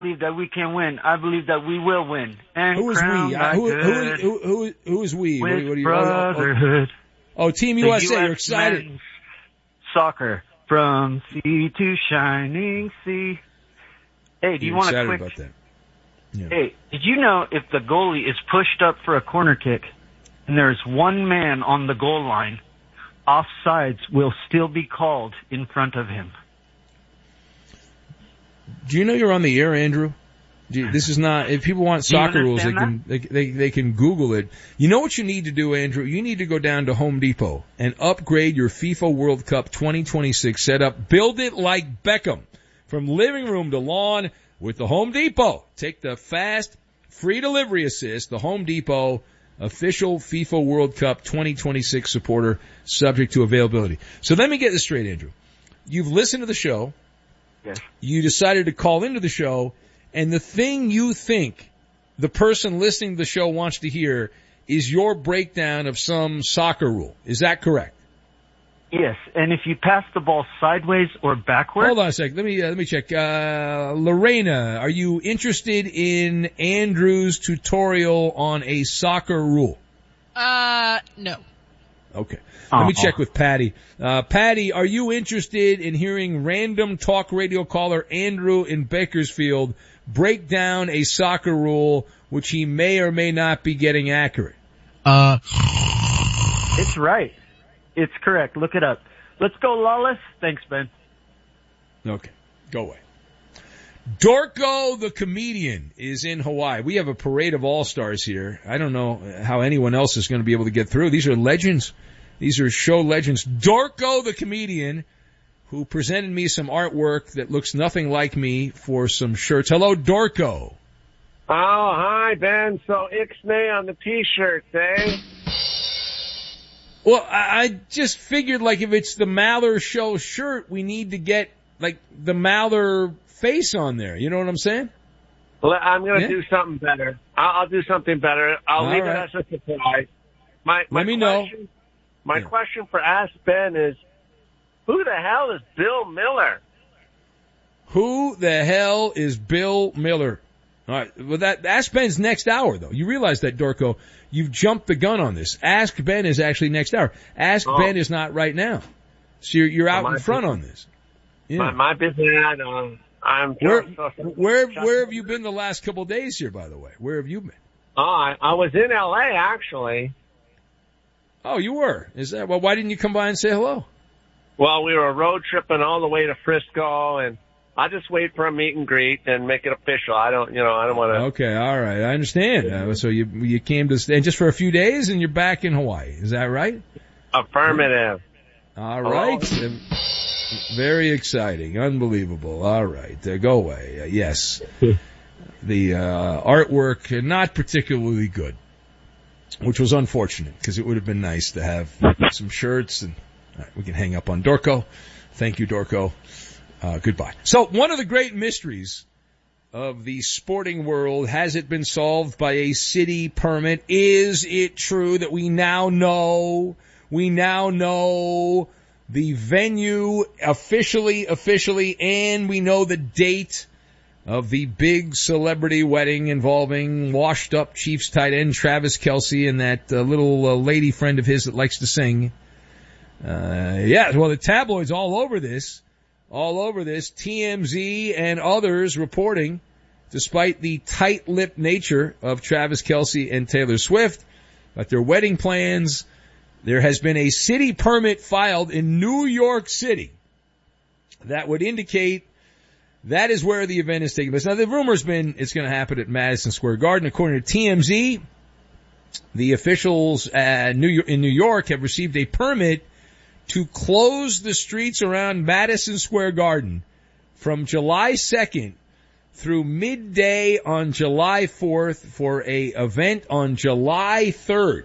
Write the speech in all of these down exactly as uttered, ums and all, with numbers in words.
believe that we can win. I believe that we will win. And who is we? Uh, who, who, who, who, who is we? With what, what are you, brotherhood. Oh, oh, oh, Team U S A, you're excited. Men's soccer from sea to shining sea. Hey, do you you're want excited a quick... about that. Yeah. Hey, did you know if the goalie is pushed up for a corner kick and there's one man on the goal line, offsides will still be called in front of him? Do you know you're on the air, Andrew? You, this is not, if people want soccer rules, they can, they, they, they can Google it. You know what you need to do, Andrew? You need to go down to Home Depot and upgrade your FIFA World Cup twenty twenty-six setup. Build it like Beckham. From living room to lawn with the Home Depot. Take the fast, free delivery assist, the Home Depot official FIFA World Cup twenty twenty-six supporter, subject to availability. So let me get this straight, Andrew. You've listened to the show. Yes. You decided to call into the show, and the thing you think the person listening to the show wants to hear is your breakdown of some soccer rule. Is that correct? Yes, and if you pass the ball sideways or backwards... Hold on a sec. Let me, uh, let me check. Uh, Lorena, are you interested in Andrew's tutorial on a soccer rule? Uh, no. Okay. Let me check with Patty. Uh, Patty, are you interested in hearing random talk radio caller Andrew in Bakersfield break down a soccer rule which he may or may not be getting accurate? Uh, it's right. It's correct. Look it up. Let's go, Lawless. Thanks, Ben. Okay. Go away. Dorko the comedian is in Hawaii. We have a parade of all-stars here. I don't know how anyone else is going to be able to get through. These are legends. These are show legends. Dorko the comedian, who presented me some artwork that looks nothing like me for some shirts. Hello, Dorko. Oh, hi, Ben. So Ixnay on the T-shirts, eh? Well, I, I just figured, like, if it's the Maller Show shirt, we need to get, like, the Maller face on there. You know what I'm saying? Well, I'm going to Yeah. do something better. I'll, I'll do something better. I'll All leave right. it as a surprise. My, my Let me question, know. My Yeah. question for Ask Ben is, who the hell is Bill Miller? Who the hell is Bill Miller? All right. Well, that Ask Ben's next hour, though. You realize that, Dorko. You've jumped the gun on this. Ask Ben is actually next hour. Ask Oh. Ben is not right now. So you're, you're out my in front business. on this. Yeah. My, my business, I know. I'm Where, just so- where, where have you been the last couple of days here, by the way? Where have you been? Oh, I, I was in L A actually. Oh, you were. Is that, well, why didn't you come by and say hello? Well, we were road tripping all the way to Frisco, and I just wait for a meet and greet and make it official. I don't, you know, I don't want to. Okay, all right. I understand. Uh, so you, you came to stay just for a few days and you're back in Hawaii. Is that right? Affirmative. All right. Hello? Very exciting. Unbelievable. All right. Uh, go away. Uh, yes. The uh, artwork, uh, not particularly good, which was unfortunate because it would have been nice to have some shirts. And all right, we can hang up on Dorko. Thank you, Dorko. Uh, goodbye. So one of the great mysteries of the sporting world, has it been solved by a city permit? Is it true that we now know, we now know the venue officially, officially, and we know the date of the big celebrity wedding involving washed up Chiefs tight end Travis Kelce and that uh, little uh, lady friend of his that likes to sing? Uh, yeah, well, the tabloids all over this. All over this, T M Z and others reporting, despite the tight-lipped nature of Travis Kelce and Taylor Swift, about their wedding plans, there has been a city permit filed in New York City that would indicate that is where the event is taking place. Now, the rumor's been it's going to happen at Madison Square Garden. According to T M Z, the officials uh, New York, in New York have received a permit to close the streets around Madison Square Garden from July second through midday on July fourth for a event on July third.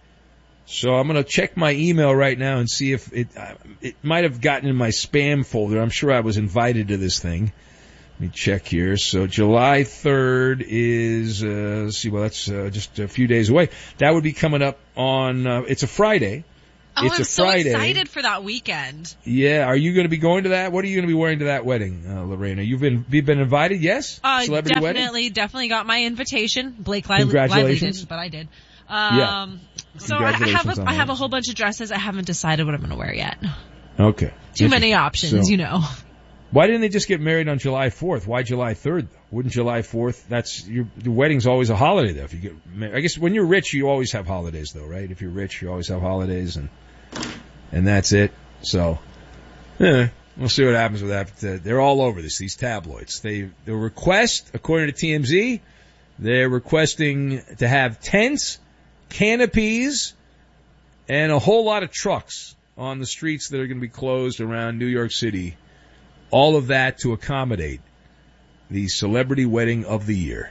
So I'm going to check my email right now and see if it, uh, it might have gotten in my spam folder. I'm sure I was invited to this thing. Let me check here. So July third is, uh, let's see, well, that's uh, just a few days away. That would be coming up on, uh, it's a Friday. Oh, it's I'm a so Friday. excited for that weekend. Yeah, are you going to be going to that? What are you going to be wearing to that wedding, uh, Lorena? You've been you've been invited, yes? Uh, Celebrity definitely, wedding? definitely got my invitation. Blake Lively, Congratulations. Lively did, but I did. Um, Yeah. So I, I have Congratulations a, on I have that. a whole bunch of dresses. I haven't decided what I'm going to wear yet. Okay. Too many options, So- you know. Why didn't they just get married on July fourth? Why July third? Wouldn't July fourth? That's your the wedding's always a holiday though. If you get, mar- I guess when you're rich, you always have holidays though, right? If you're rich, you always have holidays, and and that's it. So, yeah, we'll see what happens with that. But, uh, they're all over this. These tabloids. They the request, according to T M Z, they're requesting to have tents, canopies, and a whole lot of trucks on the streets that are going to be closed around New York City. All of that to accommodate the celebrity wedding of the year.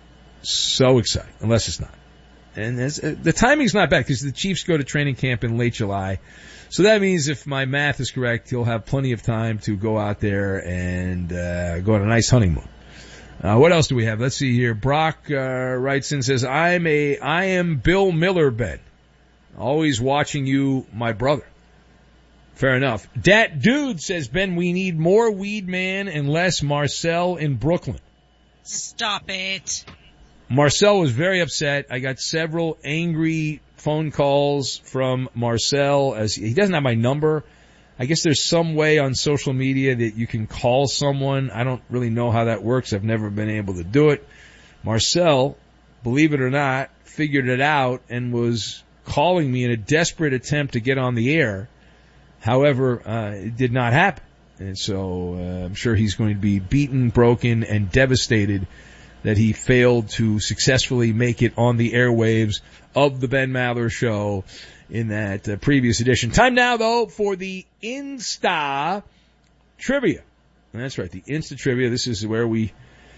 So exciting, unless it's not. And that's, uh, the timing's not bad because the Chiefs go to training camp in late July. So that means if my math is correct, he'll have plenty of time to go out there and uh, go on a nice honeymoon. Uh, what else do we have? Let's see here. Brock uh, writes in, says, I'm a, I am Bill Miller, Ben. Always watching you, my brother. Fair enough. Dat Dude says, Ben, we need more Weed Man and less Marcel in Brooklyn. Stop it. Marcel was very upset. I got several angry phone calls from Marcel as he doesn't have my number. I guess there's some way on social media that you can call someone. I don't really know how that works. I've never been able to do it. Marcel, believe it or not, figured it out and was calling me in a desperate attempt to get on the air. However, uh, it did not happen. And so uh, I'm sure he's going to be beaten, broken, and devastated that he failed to successfully make it on the airwaves of the Ben Maller Show in that uh, previous edition. Time now, though, for the Insta Trivia. That's right, the Insta Trivia. This is where we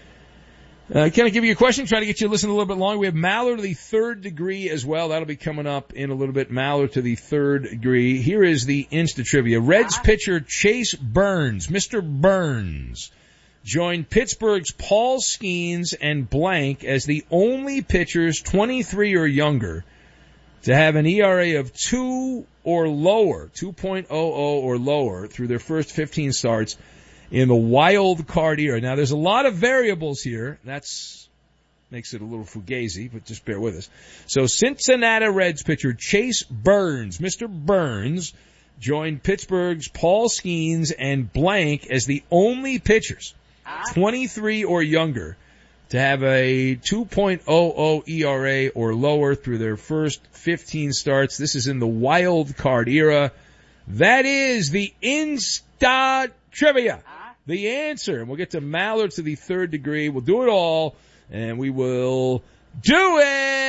uh, kind of give you a question, try to get you to listen a little bit longer. We have Maller to the third degree as well. That'll be coming up in a little bit. Maller to the third degree. Here is the Insta Trivia. Reds pitcher Chase Burns, Mister Burns, joined Pittsburgh's Paul Skeens and blank as the only pitchers twenty-three or younger to have an E R A of two or lower, two point oh oh or lower through their first fifteen starts in the wild card era. Now, there's a lot of variables here. That's makes it a little fugazi, but just bear with us. So, Cincinnati Reds pitcher Chase Burns, Mister Burns, joined Pittsburgh's Paul Skeens and blank as the only pitchers twenty-three or younger to have a two point oh oh E R A or lower through their first fifteen starts. This is in the wild card era. That is the Insta Trivia. The answer, and we'll get to Maller to the third degree. We'll do it all, and we will do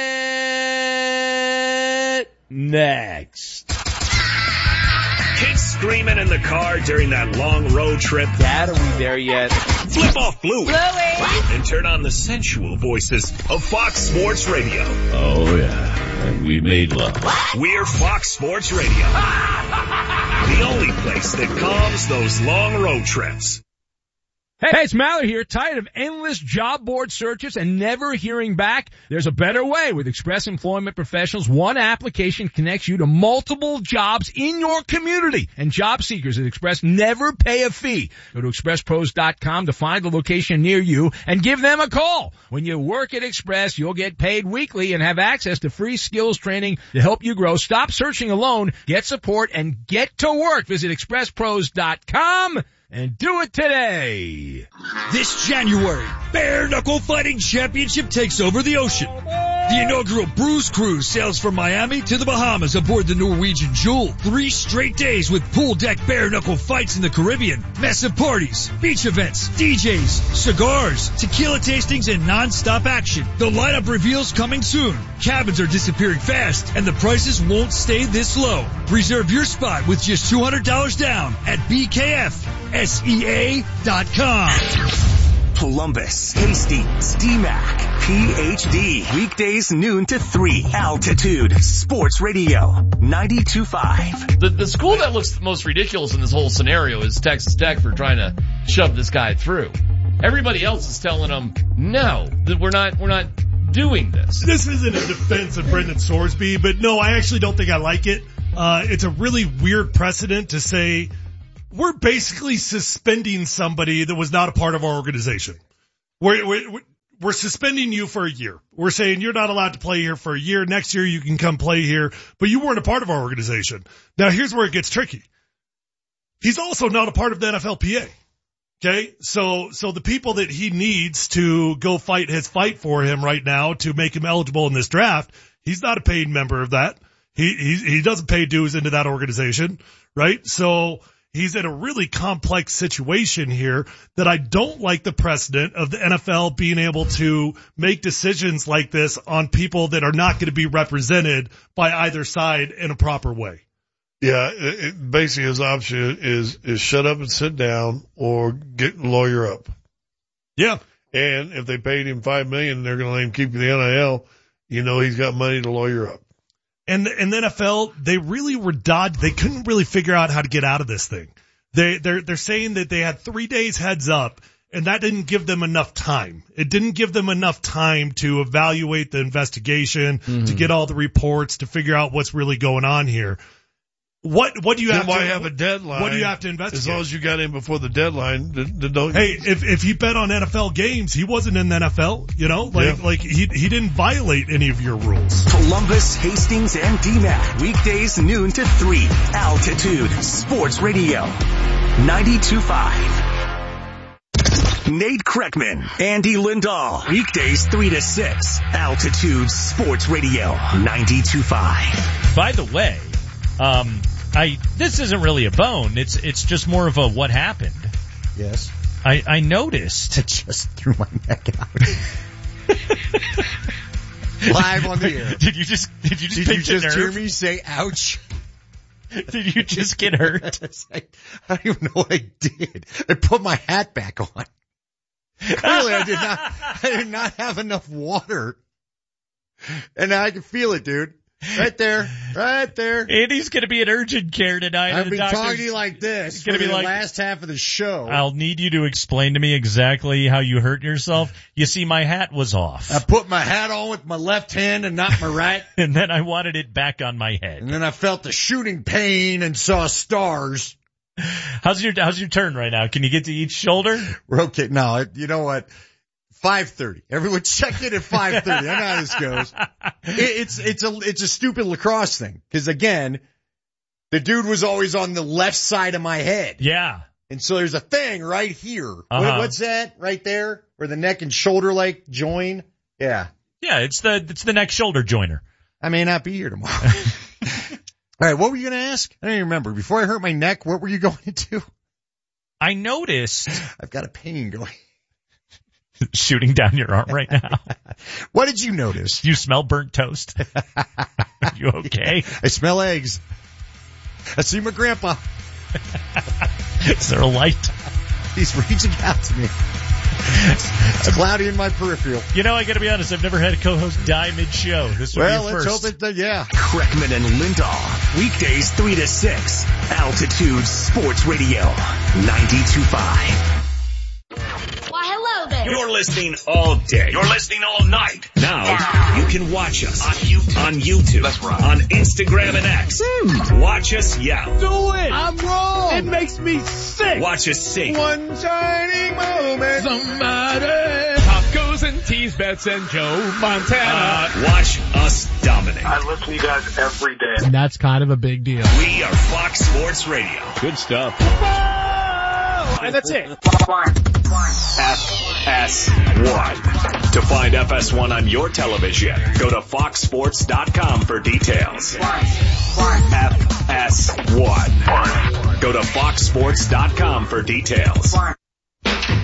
it next. Kids screaming in the car during that long road trip. Dad, are we there yet? Flip off Bluey. Bluey! And turn on the sensual voices of Fox Sports Radio. Oh, yeah. And we made love. We're Fox Sports Radio. The only place that calms those long road trips. Hey, it's Maller here. Tired of endless job board searches and never hearing back? There's a better way. With Express Employment Professionals, one application connects you to multiple jobs in your community. And job seekers at Express never pay a fee. Go to express pros dot com to find the location near you and give them a call. When you work at Express, you'll get paid weekly and have access to free skills training to help you grow. Stop searching alone. Get support and get to work. Visit express pros dot com. And do it today. This January, Bare Knuckle Fighting Championship takes over the ocean. The inaugural Bruise Cruise sails from Miami to the Bahamas aboard the Norwegian Jewel. Three straight days with pool deck bare knuckle fights in the Caribbean, massive parties, beach events, D Js, cigars, tequila tastings, and non-stop action. The lineup reveals coming soon. Cabins are disappearing fast, and the prices won't stay this low. Reserve your spot with just two hundred dollars down at B K F S E A dot com. Columbus, Hastings, D MAC, P H D. Weekdays noon to three. Altitude Sports Radio ninety-two point five. The, the school that looks the most ridiculous in this whole scenario is Texas Tech for trying to shove this guy through. Everybody else is telling them, no, that we're not, we're not doing this. This isn't a defense of Brendan Sorsby, but no, I actually don't think I like it. Uh, uh, it's a really weird precedent to say we're basically suspending somebody that was not a part of our organization. We're, we're, we're suspending you for a year. We're saying you're not allowed to play here for a year. Next year you can come play here, but you weren't a part of our organization. Now here's where it gets tricky. He's also not a part of the N F L P A. Okay, so so the people that he needs to go fight his fight for him right now to make him eligible in this draft, he's not a paid member of that. He he he doesn't pay dues into that organization, right? So he's in a really complex situation here that I don't like the precedent of the N F L being able to make decisions like this on people that are not going to be represented by either side in a proper way. Yeah, it, it, basically his option is, is shut up and sit down or get lawyer up. Yeah. And if they paid him five million dollars, they're going to let him keep the N I L, you know he's got money to lawyer up. And, and the N F L, they really were dodged. They couldn't really figure out how to get out of this thing. They, they're, they're saying that they had three days heads up, and that didn't give them enough time. It didn't give them enough time to evaluate the investigation, mm-hmm. to get all the reports, to figure out what's really going on here. What what do you then have why to have a deadline? What do you have to investigate? As long as you got in before the deadline, then, then don't. Hey, if if he bet on N F L games, he wasn't in the N F L. You know, like yeah. like he he didn't violate any of your rules. Columbus, Hastings, and D MAC weekdays noon to three. Altitude Sports Radio, ninety-two point five. Nate Kreckman, Andy Lindahl, weekdays three to six. Altitude Sports Radio, ninety-two point five. By the way, um, I this isn't really a bone. It's it's just more of a what happened. Yes. I I noticed. I just threw my neck out. Live on the air. Did you just did you just, did pinch you just a nerve? hear me say ouch? Did you just get hurt? I, I don't even know what I did. I put my hat back on. Clearly I did not I did not have enough water. And now I can feel it, dude. Right there. Right there. Andy's going to be in urgent care tonight. I've been talking to you like this it's for gonna the be like, last half of the show. I'll need you to explain to me exactly how you hurt yourself. You see, my hat was off. I put my hat on with my left hand and not my right. And then I wanted it back on my head. And then I felt the shooting pain and saw stars. How's your How's your turn right now? Can you get to each shoulder? We're okay. No, you know what? five thirty. Everyone check in at five thirty. I know how this goes. It, it's, it's a, it's a stupid lacrosse thing. Cause again, the dude was always on the left side of my head. Yeah. And so there's a thing right here. Uh-huh. What, what's that right there? Where the neck and shoulder like join? Yeah. Yeah. It's the, it's the neck shoulder joiner. I may not be here tomorrow. All right. What were you going to ask? I don't even remember. Before I hurt my neck, what were you going to do? I noticed. I've got a pain going. Shooting down your arm right now. What did you notice? You smell burnt toast. Are you okay? I smell eggs. I see my grandpa. Is there a light? He's reaching out to me. It's cloudy in my peripheral. You know, I gotta be honest, I've never had a co-host die mid-show. This would well, be a let's first. hope it, uh, yeah. Kreckman and Lindahl, weekdays three to six. Altitude Sports Radio, ninety-two point five. Why, hello there. You're listening all day. You're listening all night. Now, you can watch us on YouTube. On YouTube. That's right. On Instagram and X. Mm. Watch us yell. Do it. I'm wrong. It makes me sick. Watch us sing. One shining moment. Somebody. Pop goes and tease bets and Joe Montana. Uh, watch us dominate. I listen to you guys every day. And that's kind of a big deal. We are Fox Sports Radio. Good stuff. And that's it. F S one. To find F S one on your television, go to fox sports dot com for details. F S one. Go to fox sports dot com for details.